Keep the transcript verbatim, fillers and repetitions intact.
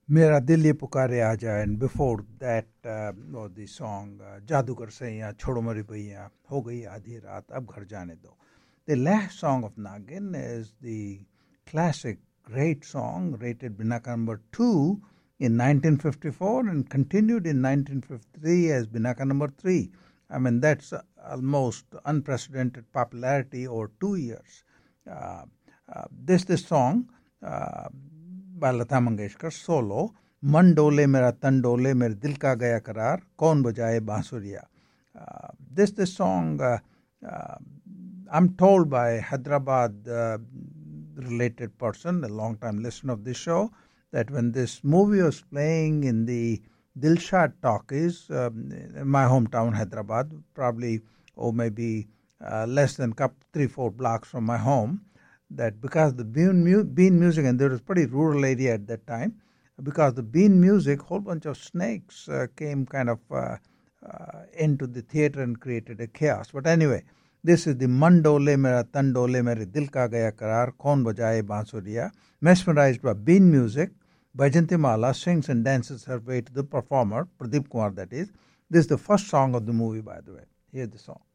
मेरा दिल ये पुकारे आ जाए, and before that uh, was the song uh, जादूगर सैया छोड़ो मरी भैया हो गई आधी रात अब घर जाने दो. The last song of Nagin is the classic great song rated Binaka number two in nineteen fifty-four and continued in nineteen fifty-three as Binaka number three. I mean, that's uh, almost unprecedented popularity over two years. Uh, uh, this this song uh, by Lata Mangeshkar, solo, मन डोले मेरा तन डोले मेरे दिल का गया करार कौन बजाए बांसुरिया. Uh, this this song uh, uh, I'm told by Hyderabad uh, related person, a long time listener of this show, that when this movie was playing in the Dilshad Talkies um, in my hometown Hyderabad, probably or maybe uh, less than couple, three four blocks from my home, that because the bean, mu- bean music, and there was pretty rural area at that time, because the bean music, whole bunch of snakes uh, came kind of uh, uh, into the theater and created a chaos. But anyway, this is the Man Dole Mera Tan Dole Mere Dil Ka Gaya Karar Kaun Bajaye Bansuriya, mesmerized by bean music. Baijanti Mala sings and dances her way to the performer, Pradeep Kumar that is. This is the first song of the movie, by the way. Here's the song.